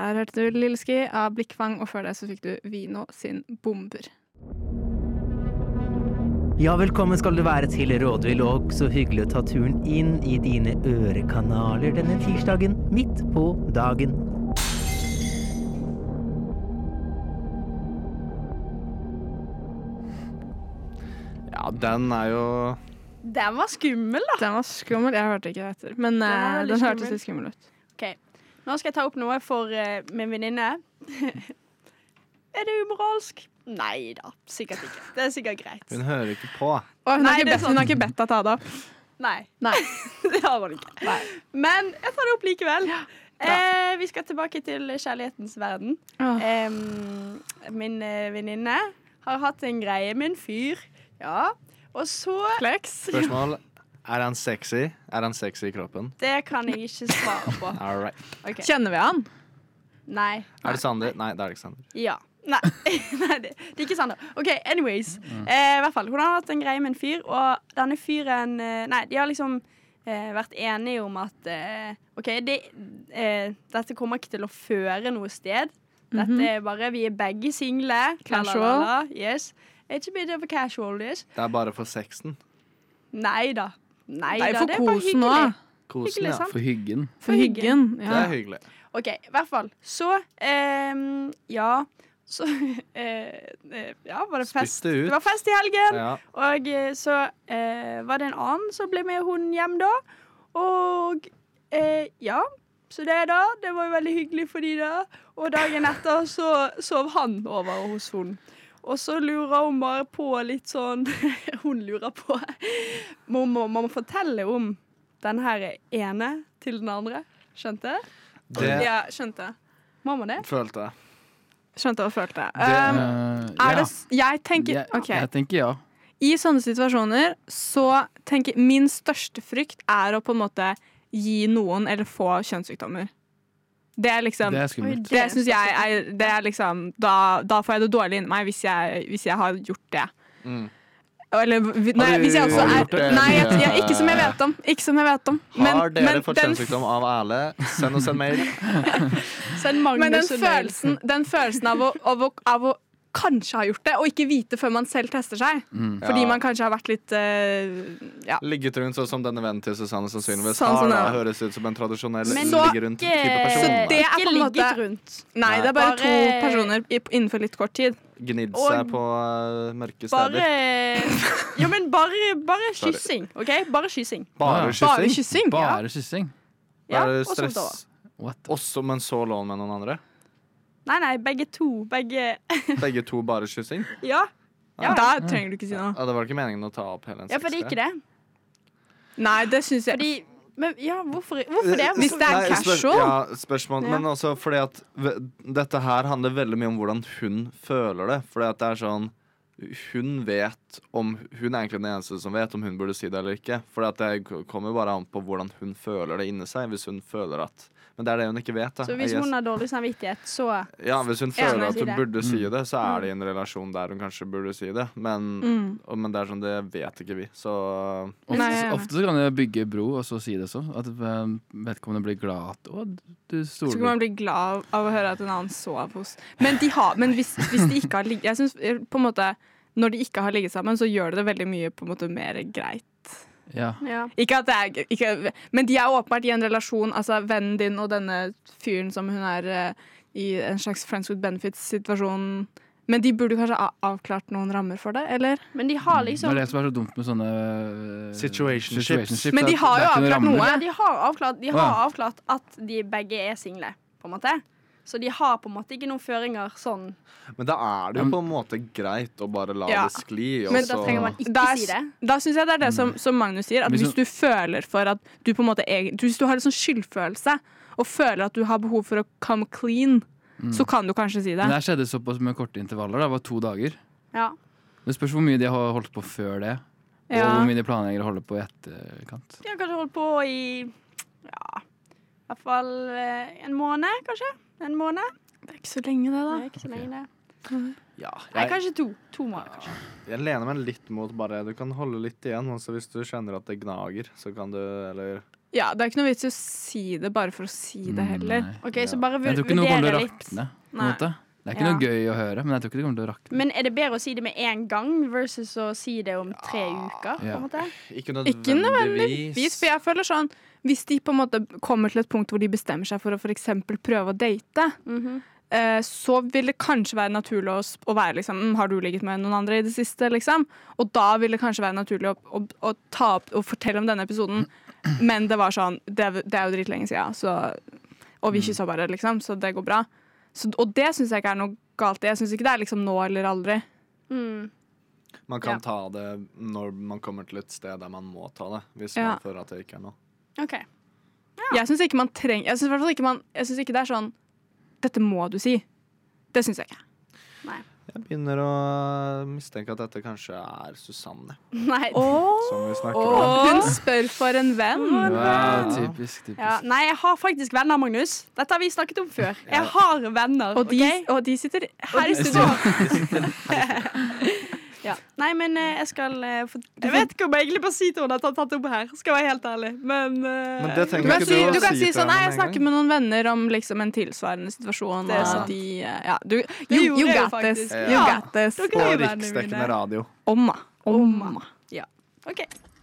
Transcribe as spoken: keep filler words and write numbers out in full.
Der hørte du Lilleski av Blikkfang, og før det så fikk du Vino sin Bomber. Ja, velkommen skal du være til Rådvill, og så hyggelig å ta turen inn i dine ørekanaler denne tirsdagen, midt på dagen. Ja, den er jo... Den var skummel, da. Den var skummel, jeg hørte ikke etter, men Den var uh, veldig den hørtes skummel. litt skummel ut. Ok, nå skal jeg ta opp noe for uh, min venninne. Er det umoralsk? Nei da, sikkert ikke. Det er sikkert greit. Hun hører ikke på. Å, hun, Nei, har ikke det er bedt, sant. hun har ikke bedt deg ta det opp. Nei, Nei. det har hun ikke. Nei. Men jeg tar det opp likevel. eh, vi skal tilbake til kjærlighetens verden. Åh. Eh, min eh, venninne har hatt en greie med en fyr. Ja, og så... Flex. Spørsmål, er han sexy? Er han sexy i kroppen? Det kan jeg ikke svare på. All right. Ok. Kjenner vi han? Nei. Er det Sander? Nei, det er ikke Sander. Ja. Nei, Nei det, det er ikke sant. OK, anyways. Eh, I hvert fall, hun har hatt en greie med en fyr, og denne fyren eh, Nei, de har liksom eh, vært enige om at eh, OK, det, eh, dette kommer ikke til å føre noe sted. Dette er bare Vi er begge single. Casual. Lalalala, yes. It's a bit of a casual, yes. Det er bare for sexen. Nei da. Nei Det er da, for det er bare kosen nå. hyggelig. Kosen, Hyggelig, ja. sant? For hyggen. For hyggen. Det Ja. er hyggelig. OK, i hvert fall. Så ehm, Ja. Så eh, eh, Ja, var det fest? Spytte ut. Det var fest i helgen. Ja. Og eh, så eh, var det en annen som ble med hun hjem da. Og eh, ja, så det da, det var jo veldig hyggelig for de da. Og dagen etter så sov han over hos hun. Og så lurer hun bare på litt sånn, hun lurer på, må må, må fortelle om den her ene til den andre. Skjønte? Det Ja, skjønte. Må man det? følte jeg. Skjønte og følte. Det- Um, Eh, er ja. det, s- jeg tenker, Jeg- ok. Jeg tenker ja. I sånne situasjoner så tenker min største frykt er å på en måte gi noen eller få kjønnssykdommer. Det er liksom Det er Oi, skummelt. Det syns jeg er, det er liksom da, da får jeg det dårlig inni meg hvis jeg, hvis jeg har gjort det. Mm. Eller vi- nei, Har du- hvis jeg også har du er gjort det? Nei, jeg, jeg, ikke som jeg vet om. Ikke som jeg vet om. Men, Har dere men fått den, kjønnssykdom av Erle? Send oss en mail. Send Magnus men den en mail. følelsen, den følelsen av, å, av, å, av å kanskje ha gjort det, og ikke vite før man selv tester seg. Fordi Ja. man kanskje har vært litt eh, ja. Ligget rundt sånn som denne vennen til Susanne sannsynligvis Sånn har. som Da det. høres ut som en tradisjonell Men så- ligge rundt type Ikke, person. Så det er ikke på en måte- ligget rundt. Nei, Nei. det er bare, Bare- to personer i, innenfor litt kort tid. Gnidd Og- seg på uh, mørke Bare steder. Ja, men bare, bare Sorry. kyssing, OK? Bare kyssing. Bare Ja. Bare kyssing. kyssing. Bare kyssing. Ja, Er det og så stress? What? Også, men så lån med noen andre? Nei, nei, begge to. Begge Begge to bare kyssing? Ja. Ja. Da trenger du ikke si noe. Ja, det var ikke meningen å ta opp hele en Ja, for det er ikke det. Nei, det syns jeg. Fordi Men ja, hvorfor, hvorfor det? Hvis det er Nei, spør- casual. Ja, spørsmål. Ja. Men også fordi at v- dette her handler veldig mye om hvordan hun føler det. Fordi at det er sånn Hun vet om Hun er egentlig den eneste som vet om hun burde si det eller ikke. Fordi at det k- kommer bare an på hvordan hun føler det inni seg. Hvis hun føler at Men det er det hun ikke vet. Da, Så hvis I guess. hun har dårlig samvittighet, så Ja, hvis hun føler Enig. at hun Si det. burde si Mm. det, så er det i en relasjon der hun kanskje burde si det. Men, Mm. og, men det er sånn, det vet ikke vi. Så Ofte, Nei, jeg er enig. ofte så kan jeg bygge bro, og så si det så. At eh, vedkommende blir glad at å, du Så kan stoler man bli glad av, av å høre at en annen sov hos. Men, de har, men hvis, hvis de ikke har ligget Jeg synes eh, på en måte når de ikke har ligget sammen, så gjør det det veldig mye på en måte mer greit. Ja. ja. Ikke at det er ikke, Men de er åpenbart i en relasjon, altså vennen din og denne fyren som hun er eh, i en slags friends with benefits-situasjon. Men de burde kanskje ha avklart noen rammer for det, eller? Men de har Det liksom er det som er så dumt med sånne eh, Situationships. situationships, Men de at har det jo er ikke noen avklart rammer. noe. Ja, de har avklart, de har Å, ja. avklart at de begge er single, på en måte. Så de har på en måte ikke noen føringer sånn. Men da er det jo på en måte greit å bare la Ja. det skli. Og Men Da så- trenger man ikke Da, si det. da syns jeg det er det som, som Magnus sier, at Hvis hvis du føler for at du på en måte egen, Hvis du har en sånn skyldfølelse og føler at du har behov for å come clean, så kan du kanskje si det. Men det her skjedde såpass med korte intervaller. Det var to dager. Ja. Det spørs hvor mye de har holdt på før det, og Ja. hvor mye de planlegger å holde på i etterkant. De har kanskje holdt på i ja, i hvert fall eh, en måned, kanskje. En måned. Det er ikke så lenge, det, Det da. er ikke så lenge, det. Ja, Nei, jeg, kanskje to. To måneder, kanskje. jeg lener meg litt mot bare Du kan holde litt igjen. Altså hvis du kjenner at det gnager, så kan du Eller Ja, det er ikke noe vits i å si det bare for å si det heller. Nei. Ok, så bare Jeg tror ikke noe kommer til vurdere å litt. rakne. På en Nei. måte. Det er ikke Ja. noe gøy å høre, men jeg tror ikke det kommer til å rakne. Men er det bedre å si det med en gang versus å si det om tre uker? På Ja. en måte? Ikke Ikke nødvendigvis, for jeg føler sånn hvis de på en måte kommer til et punkt hvor de bestemmer seg for å for eksempel prøve å date, Mhm. eh, så vil det kanskje være naturlig å, s- å være liksom mm, har du ligget med noen andre i det siste, liksom? Og da vil det kanskje være naturlig å, å, å ta opp og fortelle om denne episoden. Men det var sånn Det, er- det er jo dritlenge siden, så, og vi kyssa bare, liksom, så det går bra. Så, og det syns jeg ikke er noe galt i. Jeg syns ikke det er liksom nå eller aldri. Mm. Man kan Ja. ta det når man kommer til et sted der man må ta det. Hvis Ja. man føler at det ikke er noe. OK. Jeg syns ikke man trenger Jeg syns i hvert fall ikke man Jeg synes ikke det er sånn dette må du si. Det syns jeg ikke. Jeg begynner å mistenke at dette kanskje er Susanne, Nei. som vi snakker om. Og hun spør for en venn. Wow, typisk, typisk. Ja, nei, jeg har faktisk venner, Magnus. Dette har vi snakket om før. Jeg har venner, Og de, OK? og de sitter her i de studio. Ja. Nei, men eh, jeg skal eh, få Jeg vet ikke om jeg egentlig bare si til henne at jeg har tatt opp her, skal jeg være helt ærlig. Men, eh, Men det Du trenger kan ikke si, du å du kan si si til sånn Nei, henne jeg med en snakker gang. med noen venner om liksom en tilsvarende situasjon. Det er og sant. de, eh, ja, du, Det you, gjorde you jeg jo got this. faktisk. You Ja. got this. Dere På er jo vennene riksdekkende mine. radio. Omma. Omma. OK.